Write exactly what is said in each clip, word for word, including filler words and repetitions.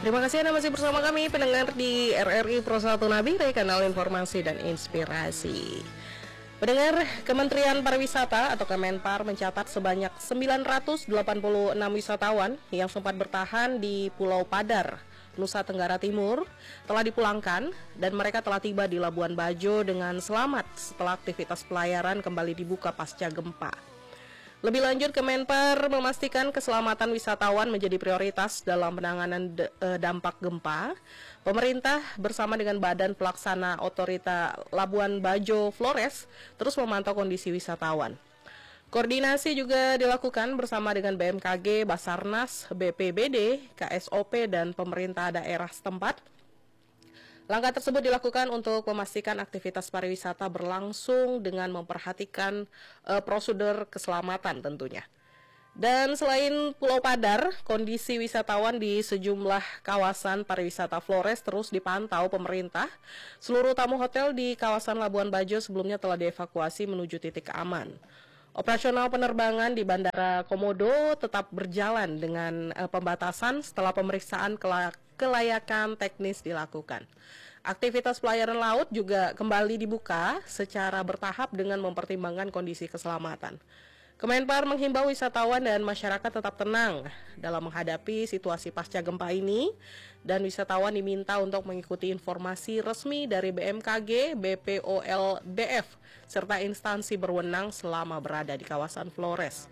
Terima kasih Anda masih bersama kami pendengar di R R I Pro satu Nabire, kanal informasi dan inspirasi. Pendengar, Kementerian Pariwisata atau Kemenpar mencatat sebanyak sembilan ratus delapan puluh enam wisatawan yang sempat bertahan di Pulau Padar, Nusa Tenggara Timur telah dipulangkan dan mereka telah tiba di Labuan Bajo dengan selamat setelah aktivitas pelayaran kembali dibuka pasca gempa. Lebih lanjut, Kemenpar memastikan keselamatan wisatawan menjadi prioritas dalam penanganan de, e, dampak gempa. Pemerintah bersama dengan Badan Pelaksana Otorita Labuan Bajo Flores terus memantau kondisi wisatawan. Koordinasi juga dilakukan bersama dengan B M K G, Basarnas, B P B D, K S O P, dan pemerintah daerah setempat. Langkah tersebut dilakukan untuk memastikan aktivitas pariwisata berlangsung dengan memperhatikan uh, prosedur keselamatan tentunya. Dan selain Pulau Padar, kondisi wisatawan di sejumlah kawasan pariwisata Flores terus dipantau pemerintah. Seluruh tamu hotel di kawasan Labuan Bajo sebelumnya telah dievakuasi menuju titik aman. Operasional penerbangan di Bandara Komodo tetap berjalan dengan uh, pembatasan setelah pemeriksaan kelak kelayakan teknis dilakukan. Aktivitas pelayaran laut juga kembali dibuka secara bertahap dengan mempertimbangkan kondisi keselamatan. Kemenpar menghimbau wisatawan dan masyarakat tetap tenang dalam menghadapi situasi pasca gempa ini, dan wisatawan diminta untuk mengikuti informasi resmi dari B M K G, B P O L B F, serta instansi berwenang selama berada di kawasan Flores.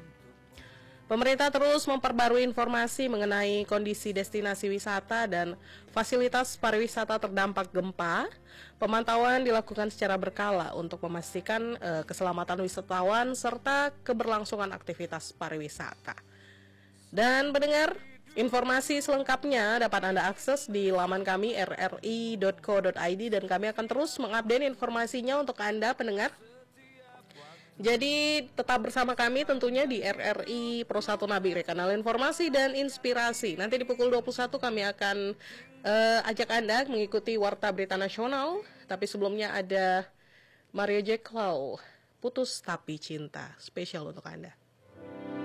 Pemerintah terus memperbarui informasi mengenai kondisi destinasi wisata dan fasilitas pariwisata terdampak gempa. Pemantauan dilakukan secara berkala untuk memastikan uh, keselamatan wisatawan serta keberlangsungan aktivitas pariwisata. Dan pendengar, informasi selengkapnya dapat Anda akses di laman kami r r i dot co dot i d dan kami akan terus mengupdate informasinya untuk Anda pendengar. Jadi tetap bersama kami tentunya di R R I Pro satu Nabire, kanal informasi dan inspirasi. Nanti di pukul dua puluh satu kami akan uh, ajak Anda mengikuti Warta Berita Nasional. Tapi sebelumnya ada Mario J. Clow, Putus Tapi Cinta, spesial untuk Anda.